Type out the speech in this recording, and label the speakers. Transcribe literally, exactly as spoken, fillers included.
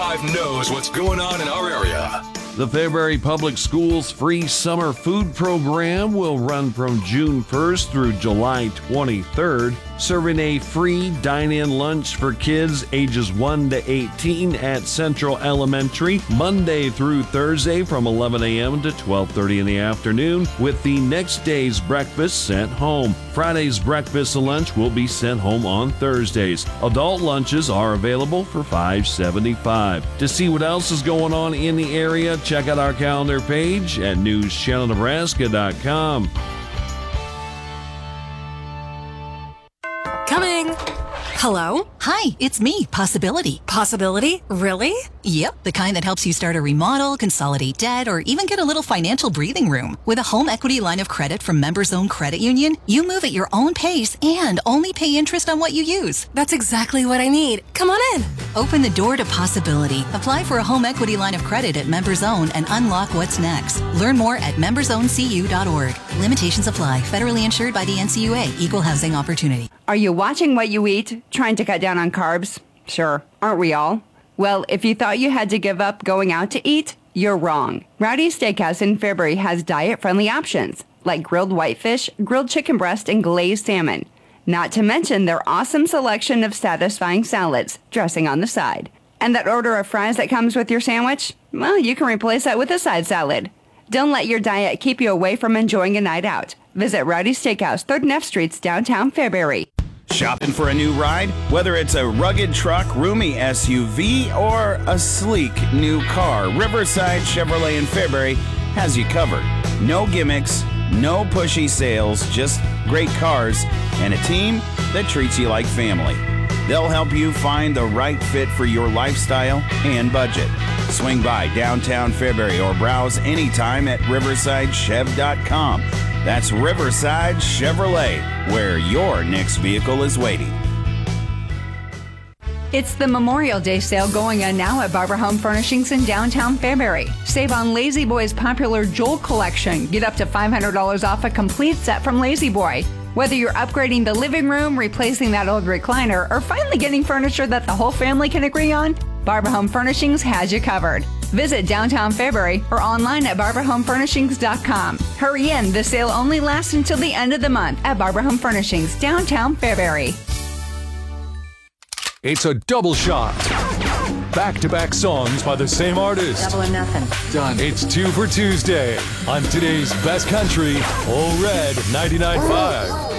Speaker 1: five knows what's going on in our area.
Speaker 2: The Fairbury Public Schools free summer food program will run from June first through July twenty-third, serving a free dine-in lunch for kids ages one to eighteen at Central Elementary, Monday through Thursday from eleven a.m. to twelve thirty in the afternoon, with the next day's breakfast sent home. Friday's breakfast and lunch will be sent home on Thursdays. Adult lunches are available for five dollars and seventy-five cents. To see what else is going on in the area, check out our calendar page at news channel nebraska dot com.
Speaker 3: Coming. Hello?
Speaker 4: Hi, it's me, Possibility.
Speaker 3: Possibility? Really?
Speaker 4: Yep, the kind that helps you start a remodel, consolidate debt, or even get a little financial breathing room. With a home equity line of credit from Members Own Credit Union, you move at your own pace and only pay interest on what you use.
Speaker 3: That's exactly what I need. Come on in.
Speaker 4: Open the door to possibility. Apply for a home equity line of credit at Members Own and unlock what's next. Learn more at members own c u dot org. Limitations apply. Federally insured by the N C U A. Equal housing opportunity.
Speaker 5: Are you watching what you eat? Trying to cut down on carbs? Sure. Aren't we all? Well, if you thought you had to give up going out to eat, you're wrong. Rowdy's Steakhouse in Fairbury has diet-friendly options, like grilled whitefish, grilled chicken breast, and glazed salmon. Not to mention their awesome selection of satisfying salads, dressing on the side. And that order of fries that comes with your sandwich? Well, you can replace that with a side salad. Don't let your diet keep you away from enjoying a night out. Visit Rowdy's Steakhouse, third and F Streets, downtown Fairbury.
Speaker 6: Shopping for a new ride? Whether it's a rugged truck, roomy S U V, or a sleek new car, Riverside Chevrolet in Fairbury has you covered. No gimmicks, no pushy sales, just great cars and a team that treats you like family. They'll help you find the right fit for your lifestyle and budget. Swing by downtown Fairbury or browse anytime at riverside chev dot com. That's Riverside Chevrolet, where your next vehicle is waiting.
Speaker 7: It's the Memorial Day sale going on now at Barber Home Furnishings in downtown Fairbury. Save on Lazy Boy's popular Joel collection. Get up to five hundred dollars off a complete set from Lazy Boy. Whether you're upgrading the living room, replacing that old recliner, or finally getting furniture that the whole family can agree on, Barber Home Furnishings has you covered. Visit downtown Fairbury or online at barber home furnishings dot com. Hurry in, the sale only lasts until the end of the month at Barber Home Furnishings, downtown Fairbury.
Speaker 1: It's a double shot. Back-to-back songs by the same artist.
Speaker 8: Double or nothing.
Speaker 1: Done. It's two for Tuesday on today's Best Country, Ole Red ninety-nine point five.